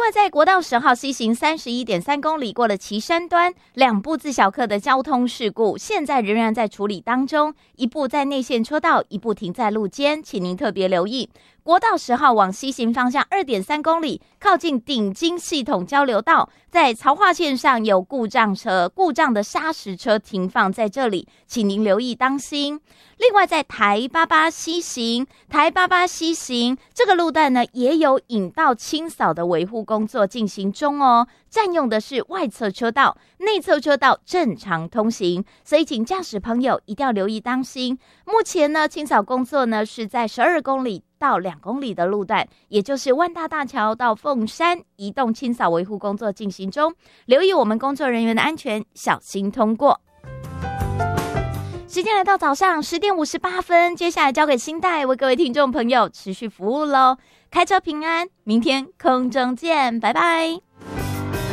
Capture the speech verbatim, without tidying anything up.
外，在国道十号西行三十一点三公里过了旗山端，两部自小客的交通事故现在仍然在处理当中，一部在内线车道，一部停在路肩，请您特别留意。国道十号往西行方向 二点三公里，靠近顶金系统交流道，在曹化线上有故障车、故障的砂石车停放在这里，请您留意当心。另外，在台八八西行，台八八西行这个路段呢，也有引道清扫的维护工作进行中哦，占用的是外侧车道，内侧车道正常通行，所以请驾驶朋友一定要留意当心。目前呢，清扫工作呢是在十二公里到两公里的路段，也就是万大大桥到凤山，移动清扫维护工作进行中，留意我们工作人员的安全，小心通过。时间来到早上十点五十八分，接下来交给新代为各位听众朋友持续服务喽。开车平安，明天空中见，拜拜。